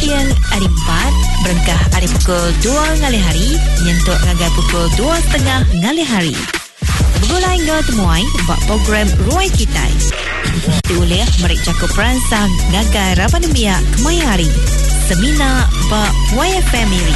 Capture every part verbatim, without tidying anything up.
siang hari empat, berengkah hari pukul dua ngalih hari, nyentuk ngagai pukul dua setengah ngalih hari. Bergulai ngau temuai buat program Ruai Kitai. Diulih merik cakup peransang ngagai Rapanembia Kemaya Hari. Semina buat Y F M Miri.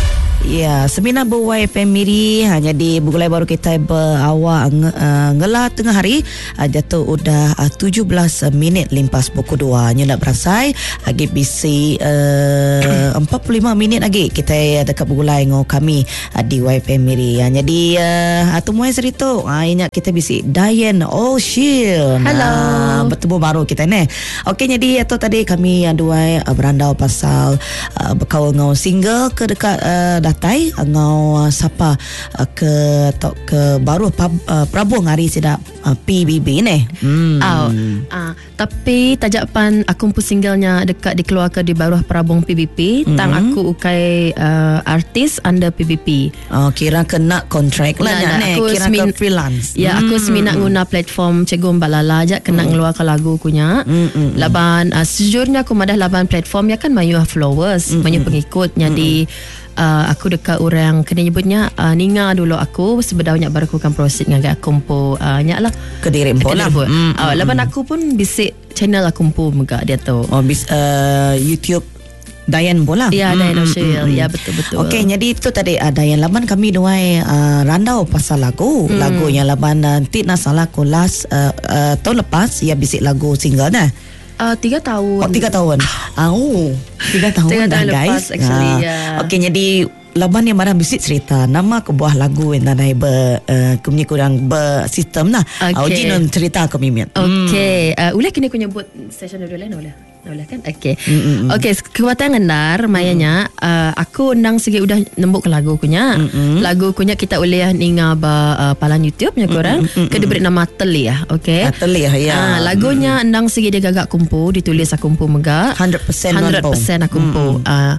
Ya, seminar ber-Y F M Miri hanya di Bugulai baru kita berawak nge, uh, ngelah tengah hari uh, jatuh udah uh, tujuh belas minit limpas pukul dua. Nya nak berasai lagi bisi uh, empat puluh lima minit lagi kita dekat Bugulai ngau kami uh, di Y F M Miri. Uh, jadi uh, temu cerita uh, ingat kita bisi Diane Ocean. Hello. Uh, bertemu baru kita ni. Okey, jadi atau tadi kami uh, dua uh, berandau pasal uh, berkawal ngau single ke dekat uh, datai ngau uh, siapa uh, ke atau ke baru pub, uh, Prabuang hari sedap uh, P B B ni. Hmm. Oh, uh, tapi tajapan aku pun singlenya dekat dikeluarkan di bawah Prabuang P B P. Mm-hmm. Tang aku ukai uh, artis under P B P. Oh, kira kena kontrak lah nah, ni. Kira semin- ke freelance. Ya, aku mm-hmm. seminat guna platform Cikgu Balala aja kena mm-hmm. ngeluarkan lagu kunya. Mm-hmm. Laban uh, sejujurnya aku madah laban platform ya kan mayu followers, mm-hmm. mayu pengikut. Jadi mm-hmm. Uh, aku dekat orang kena nyebutnya uh, Ninga dulu aku sebenarnya baru aku akan proceed dengan aku pun uh, nyak lah Kediri pun lah mm, uh, lepas aku pun bisik channel aku pun megak dia tu oh bis, uh, YouTube Diane bola. Ya, Diane Ocean. Ya, betul-betul. Okey, jadi itu tadi uh, Diane laban kami dua uh, randau pasal lagu. Hmm. Lagu yang laban nanti uh, nak salah aku last uh, uh, tahun lepas ya bisik lagu single dah. Uh, tiga tahun. Oh, tiga tahun. Ah, oh, tiga tahun tiga dah tahun guys. Lepas, actually, ah. yeah. Okey, jadi laban yang mana bisik cerita nama kebuah lagu yang nanai ber uh, kami kurang bersistem lah. Okay. Uji uh, non cerita kami mian. Okey, uh, ulah kini aku nyebut session dulu lah, boleh. Boleh kan? Okey. Mm-hmm. Okey, kekuatan ngendar mayanya mm. uh, aku nang segi udah nembuk ke lagu kunya. Mm-hmm. Lagu kunya kita boleh ninga ba uh, palan YouTube nya korang. Mm-hmm. Ke diberi nama Telia, okey. Telia ya. Uh, lagunya mm-hmm. nang segi dia gagak kumpu, ditulis aku kumpu megak. one hundred percent one hundred percent aku kumpu. Mm-hmm. Uh,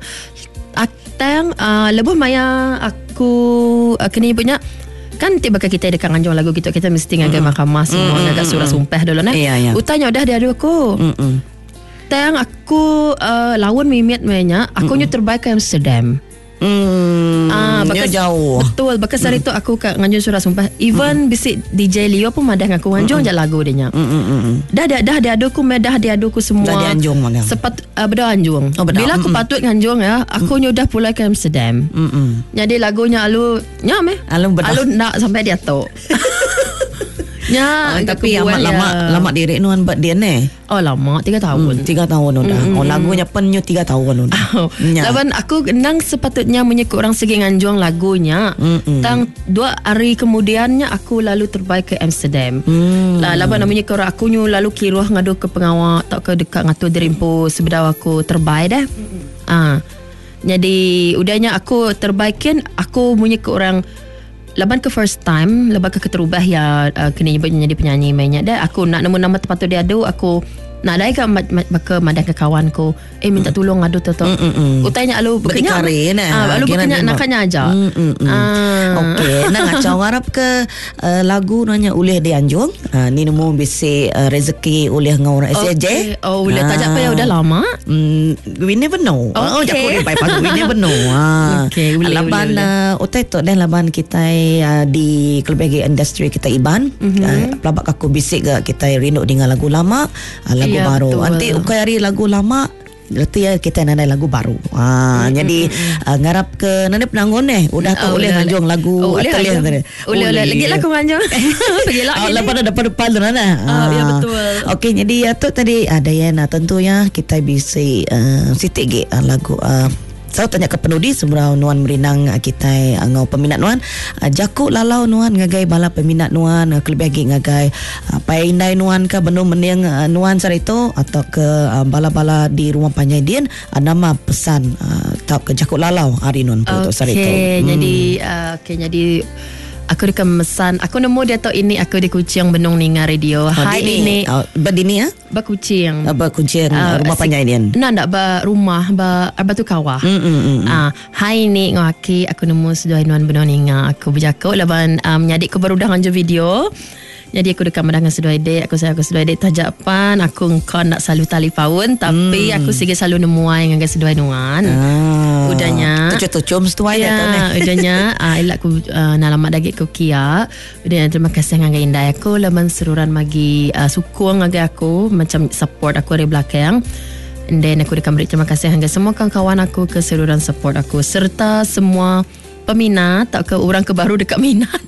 Atang uh, lebih maya aku uh, kena nyebutnya kan tiba kita dekat nganjung lagu kita kita mesti ngagai mm-hmm. mahkamah semua mm-hmm. ngagai surat sumpah dulu nah. Yeah, yeah. Utanya udah dia aku. Mm-hmm. Tang aku uh, lawan mimit mainnya aku nyu terbaik ke Amsterdam. Hmm, ah, bakas, jauh. Betul, bakas hari tu aku kat nganjung surat sumpah. Even mm. bisik D J Leo pun madah ngaku nganjung mm. je lagu dia nya. Mm, mm, mm. Dah dah dah dia aduku medah dia aduku semua. Dah di anjung mana? Sepat uh, beda anjung. Oh, beda. Bila aku mm. patut nganjung ya, aku mm. nyu dah pulai ke Amsterdam. Mm, mm. Jadi lagunya alu nya meh. Alu beda. Alu nak sampai dia tu. Ya, oh, tapi amat ya. lama lama diri nuan buat dia ni. Oh lama tiga tahun. Hmm, tiga tahun udah. Mm, oh lagunya penyu tiga tahun udah. Oh, lawan aku nang sepatutnya menyekut orang segi nganjuang lagunya. Mm, tang dua hari kemudiannya aku lalu terbaik ke Amsterdam. Mm. Lah lawan namanya orang aku nyu lalu kiruh ngadu ke pengawal tak ke dekat ngatu derimpo sebedah aku terbaik dah. Mm. Ah. Jadi udahnya aku terbaikin aku menyekut orang laban ke first time lepas ke keterubah ya uh, kena nyebutnya jadi penyanyi mainnya dah aku nak nemu nama tempat tu dia ada aku nak dai ke ke madah ke kawanku eh minta tolong adu tu tu utanya alu bekenya ah alu bekenya nakanya aja okey nak ngacau harap ke uh, lagu nanya ulih di anjung uh, ni nemu bisi uh, rezeki ulih ngau orang S J oh ulih tajak pa ya udah lama mm, we never know oh jaku by pas we never know ah okey ulih laban utai tu dan laban kita uh, di kelebagi industri kita iban uh, pelabak aku bisik ke kita rindu dengan lagu lama uh, lagu ya, baru. Betul. Nanti ukai hari lagu lama, berarti ya kita nanti lagu baru. Ah, mm-hmm. jadi uh, ngarap ke nanti penanggung eh, udah tu oh, boleh nganjung lagu oh, boleh atelier tadi. Boleh boleh lagi lah aku nganjung. Pergi lah. Oh, lepas ada depan-depan tu nana. Ah, ya betul. Okey, jadi ya tu tadi ada yang tentunya kita bisa uh, sitik ge uh, lagu uh, saya tanya ke penudi seberapa nuan merinang kita ngau peminat nuan uh, jaku lalau nuan ngagai bala peminat nuan uh, kelebih lagi ngagai uh, paindai nuan ke benu meniang uh, nuan sarito atau ke uh, bala-bala di rumah panjai din uh, nama pesan uh, tau ke jaku lalau hari nuan okay, tu sarito. Okey, hmm. jadi uh, okey jadi aku dekat mesan aku nemu dia tu ini aku di Kuching Benung Ninga Radio. Oh, hai dini. ini oh, berdini ya ba Kuching uh, ba Kuching uh, rumah panjai din nah ndak ba rumah ba batu kawah mm, mm, mm, ah hai ini ngaki aku nemu sedoai nuan Benung Ninga aku berjakau laban um, nyadik ke baru dah nganju video Jadi aku dekat dengan sedua dek. Aku sayang aku sedua dek tajapan. Aku kau nak selalu tali paun. Tapi hmm. aku sikit selalu nemuai dengan sedua nuan. Ah. Udahnya. Tucum-tucum setua ya. Ya udahnya. uh, Elak aku uh, nalamat dagit ku kia. Udahnya terima kasih dengan indah aku. Laman seruran magi uh, sukung dengan aku. Macam support aku dari belakang. And then aku dekat beri terima kasih dengan semua kawan-kawan aku. Keseluruhan support aku. Serta semua peminat. Tak ke orang kebaru dekat minat.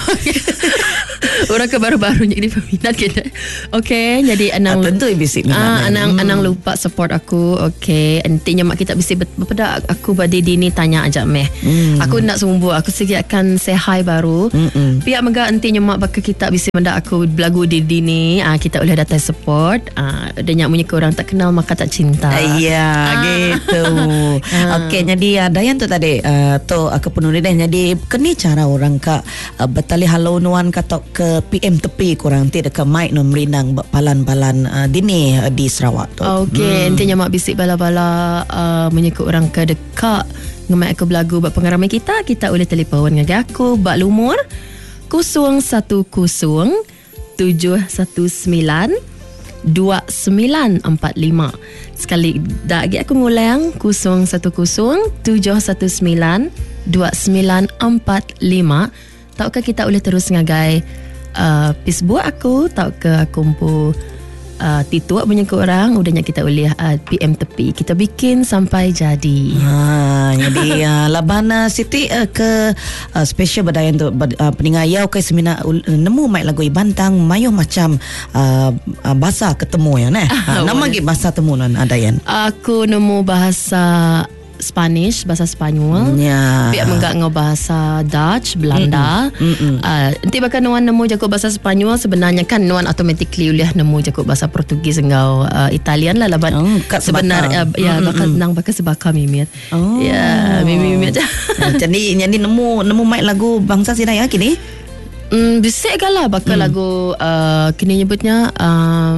Orang kebaru-baru jadi peminat kita. Okay, jadi anang ah, tentu bisik minat. Ah, anang hmm. anang lupa support aku. Okay, nantinya mak kita bisik bepada aku badi dini tanya aja meh. Hmm. Aku nak sumbu, aku segi akan say hi baru. Hmm. Pihak mega nantinya mak baka kita bisik benda aku belagu di dini. Ah, kita boleh datang support. Ah, dan nyak punya orang tak kenal maka tak cinta. Iya, ah. gitu. ah. Okay, jadi ada yang tu tadi uh, tu aku penulis dah. Jadi kini cara orang ka uh, betali halau nuan katok ke P M tepi kurang ti dekat mic no merinang palan-palan uh, dini uh, di Sarawak tu. Okey, hmm. intinya mak bisik bala-bala uh, menyekut orang ke dekat ngemak aku belagu bak pengaramai kita, kita boleh telefon dengan aku bak lumur kosong satu kosong tujuh satu sembilan dua sembilan empat lima. Sekali dak lagi aku ngulang kosong satu kosong tujuh satu sembilan dua sembilan empat lima. Taukah kita boleh terus ngagai uh, Facebook aku, taukah aku pun uh, tituak banyak orang, udahnya kita boleh uh, P M tepi. Kita bikin sampai jadi. Ha, jadi uh, labana Siti uh, ke uh, special badai untuk uh, peningayau ke semina uh, nemu mai lagu Ibantang mayuh macam uh, uh, bahasa ketemu ya neh. Ha, nama gi bahasa temu nan adayan. Aku nemu bahasa Spanish, bahasa Spanyol. Ya. Biar menggak ngau bahasa Dutch, Belanda. Uh, nanti bakal nuan nemu jago bahasa Spanyol, sebenarnya kan nuan automatically boleh nemu jago bahasa Portugis ngau uh, Italian lah laban. Oh, sebenarnya uh, ya bakal nang bakal sebaka mimit. Oh. Ya, mimit. Jadi jadi nemu nemu mic lagu bangsa sini ya kini. Hmm, bisik galah bakal hmm. lagu uh, kini nyebutnya uh,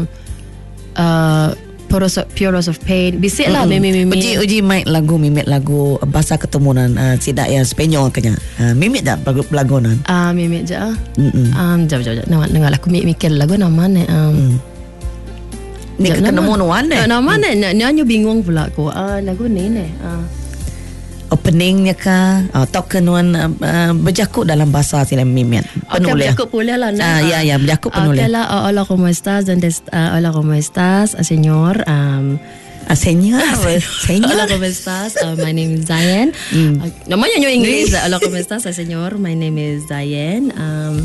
uh, Puros of Pain. Bisik lah mm-hmm. mimit mimit. Uji uji mic lagu mimit lagu bahasa ketemunan uh, sidak ya Spanyol kenya. Uh, mimit dah lagu nan. Ah uh, mimit je. Hmm. Um jap jap jap. Nak dengar aku mikir lagu nama ni. Um. Ni ketemu nuan deh. Nama ni nyanyi bingung pula aku. Ah lagu ni ni. Ah. Openingnya kah uh, atau kenuan uh, uh, berjakut dalam bahasa sila mimit penulis. Okay, berjakut boleh lah. Ah, ya ya berjakut penulis. Okay lah. Uh, hola como estás? Donde uh, hola como estás, señor? Um, uh, señor. Señor. Hola como estás? Uh, my name is Diane. Mm. Uh, namanya nyo English. Hola como estás, señor? My name is Diane. Um,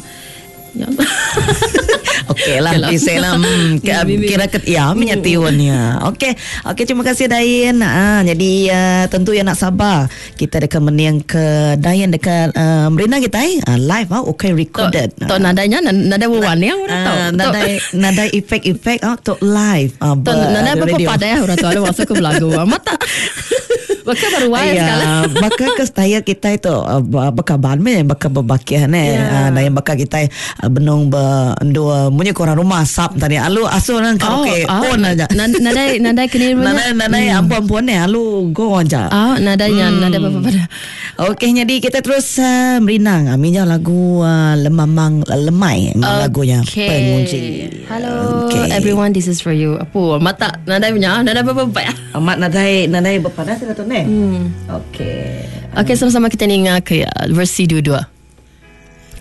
Okey lah, bisa lah. Hmm, kira ket ya menyatiwannya. Okey, okey terima kasih Dayan. Ah, jadi uh, tentu yang nak sabar kita dekat meniang ke Dayan dekat uh, Merina kita eh uh, live ah, okay recorded. To nadanya nada wawan yang orang tahu. Nada nada efek-efek ah to live. Ah, to nada apa pada ya orang tahu ada masa ke belagu. Mata. Baka baru wayar sekali. Baka ke style kita itu baka banme baka berbakian eh. Dayan baka kita benung berdua punya korang rumah sap tadi alu asuh nang karaoke on aja nadai nadai kini nadai nadai ampun-ampun ni alu go aja ah nadainya nadai apa pada. Okey jadi kita terus uh, merinang aminnya lagu uh, lemamang lemai okay. Lagunya pengunci. Hello okay. Everyone, this is for you. Apa mata nadai punya nadai apa apa ya amat nadai nadai berpada sila tu ne. Hmm. Okey okey sama-sama kita ni ngak ke versi dua-dua.